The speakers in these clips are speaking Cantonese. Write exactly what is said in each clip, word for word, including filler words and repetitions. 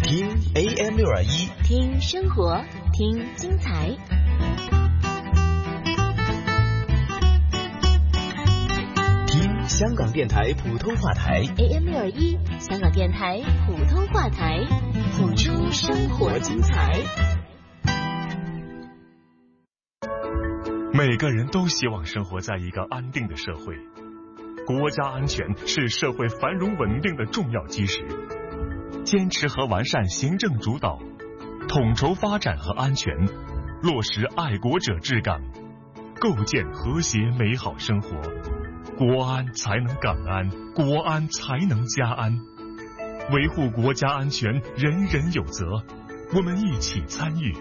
听 A M 六二一， 听生活，听精彩。 听香港电台普通话台 A M 六二一，香港电台普通话台，谱出生活精彩。 每个人都希望生活在一个安定的社会，国家安全是社会繁荣稳定的重要基石。坚持和完善行政主导，统筹发展和安全，落实爱国者治港，构建和谐美好生活，国安才能港安，国安才能家安。维护国家安全，人人有责，我们一起參與。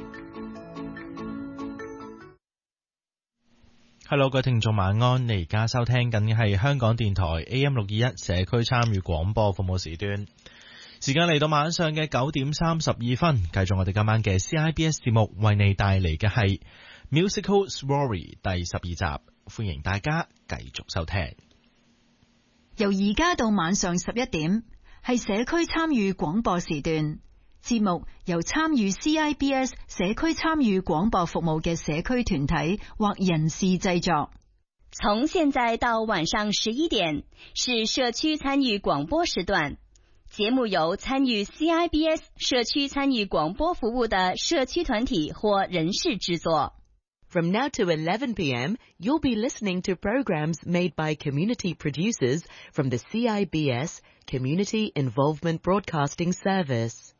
Hello， 各位聽眾晚安，你而家收聽緊嘅係香港電台 A M 六二一社區參與廣播服務時段。時間嚟到晚上嘅九點三十二分，繼續我哋今晚嘅 C I B S 節目，為你帶嚟嘅係 Musical Story 第十二集，歡迎大家繼續收聽。 由而家到晚上十一點，係社區參與廣播時段。節目由參與 C I B S 社區參與廣播服務嘅社區團體或人士製作。 從現在到晚上十一點，是社區參與廣播時段。節目由參與 C I B S 社區參與廣播服務的社區團體或人士製作。 From now to eleven p m, you'll be listening to programs made by community producers from the C I B S Community Involvement Broadcasting Service.